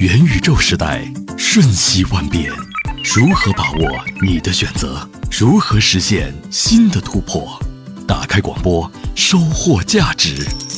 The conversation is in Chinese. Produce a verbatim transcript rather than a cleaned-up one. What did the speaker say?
元宇宙时代瞬息万变，如何把握你的选择？如何实现新的突破？打开广播，收获价值。